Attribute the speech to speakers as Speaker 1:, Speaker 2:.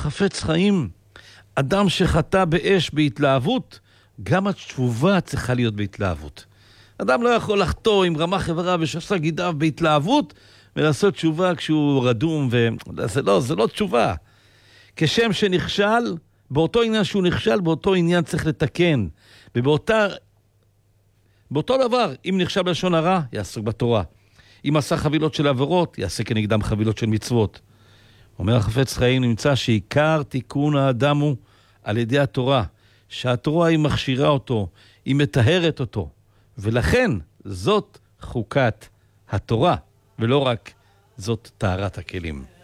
Speaker 1: החפץ חיים, אדם שחטא באש בהתלהבות, גם התשובה צריכה להיות בהתלהבות. אדם לא יכול לחטוא עם רמ"ח איבריו ושס"ה גידיו בהתלהבות, ולעשות תשובה כשהוא רדום, זה לא תשובה. כשם שנכשל, באותו עניין שהוא נכשל, באותו עניין צריך לתקן. באותו דבר, אם נכשל בלשון הרע, יעסוק בתורה. אם עשה חבילות של עבירות, יעשה כנגדם חבילות של מצוות. אומר החפץ חיים, נמצא שעיקר תיקון האדם הוא על ידי התורה, שהתורה היא מכשירה אותו, היא מטהרת אותו, ולכן זאת חוקת התורה, ולא רק זאת טהרת הכלים.